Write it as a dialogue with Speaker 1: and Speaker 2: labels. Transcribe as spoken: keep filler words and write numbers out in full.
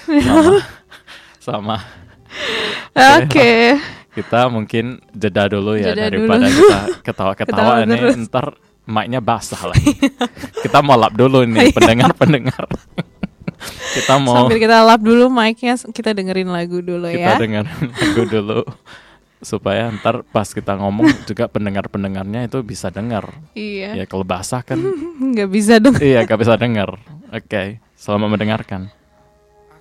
Speaker 1: sama sama.
Speaker 2: Oke. Okay.
Speaker 1: Kita mungkin jeda dulu ya
Speaker 2: jeda
Speaker 1: daripada
Speaker 2: dulu.
Speaker 1: kita ketawa-ketawa ini ntar mic-nya basah lagi. Kita mau lap dulu nih pendengar-pendengar. Kita mau
Speaker 2: sambil kita lap dulu mic-nya, kita dengerin lagu dulu
Speaker 1: kita
Speaker 2: ya.
Speaker 1: Kita dengerin lagu dulu supaya ntar pas kita ngomong juga pendengar-pendengarnya itu bisa dengar.
Speaker 2: Iya.
Speaker 1: Ya kalau basah kan
Speaker 2: nggak bisa dengar.
Speaker 1: Iya, nggak bisa dengar. Oke, okay. Selamat mendengarkan.